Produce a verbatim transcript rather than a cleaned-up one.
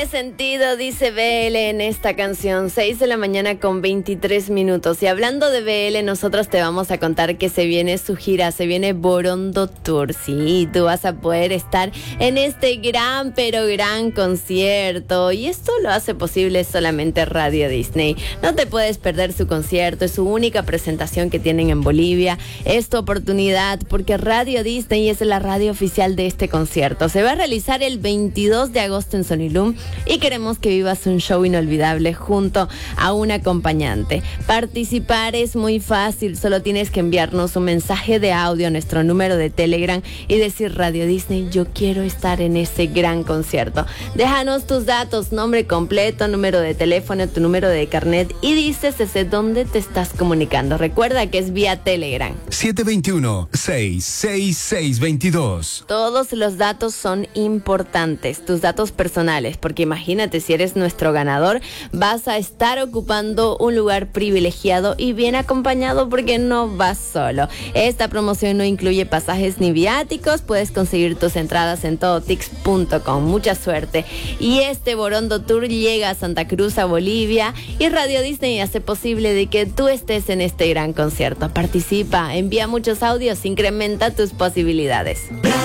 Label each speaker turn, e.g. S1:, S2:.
S1: Tiene sentido, dice B L en esta canción. seis de la mañana con veintitrés minutos. Y hablando de B L, nosotros te vamos a contar que se viene su gira, se viene Borondo Tour. Sí, tú vas a poder estar en este gran, pero gran concierto. Y esto lo hace posible solamente Radio Disney. No te puedes perder su concierto, es su única presentación que tienen en Bolivia. Es tu oportunidad porque Radio Disney es la radio oficial de este concierto. Se va a realizar el veintidós de agosto en Sonilum y queremos que vivas un show inolvidable junto a un acompañante. Participar es muy fácil, solo tienes que enviarnos un mensaje de audio a nuestro número de Telegram y decir: Radio Disney, yo quiero estar en ese gran concierto. Déjanos tus datos, nombre completo, número de teléfono, tu número de carnet y dices desde dónde te estás comunicando. Recuerda que es vía Telegram.
S2: siete dos uno, seis seis seis dos dos.
S1: Todos los datos son importantes, tus datos personales, porque imagínate, si eres nuestro ganador, vas a estar ocupando un lugar privilegiado y bien acompañado porque no vas solo. Esta promoción no incluye pasajes ni viáticos, puedes conseguir tus entradas en todotix punto com. Mucha suerte. Y este Borondo Tour llega a Santa Cruz, a Bolivia, y Radio Disney hace posible de que tú estés en este gran concierto. Participa, envía muchos audios, incrementa tus posibilidades.